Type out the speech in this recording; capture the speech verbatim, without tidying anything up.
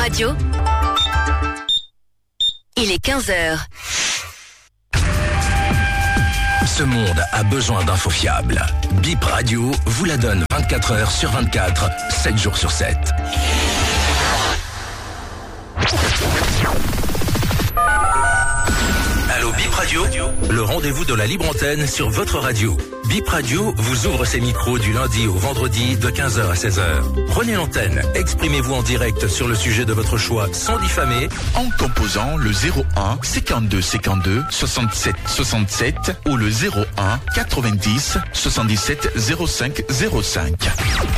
Radio. Il est quinze heures. Ce monde a besoin d'infos fiables. Bip Radio vous la donne vingt-quatre heures sur vingt-quatre, sept jours sur sept. Allô Bip Radio, le rendez-vous de la libre antenne sur votre radio. Bip Radio vous ouvre ses micros du lundi au vendredi de quinze heures à seize heures. Prenez l'antenne, exprimez-vous en direct sur le sujet de votre choix sans diffamer en composant le zéro un cinquante-deux cinquante-deux soixante-sept soixante-sept ou le zéro un quatre-vingt-dix soixante-dix-sept zéro cinq zéro cinq.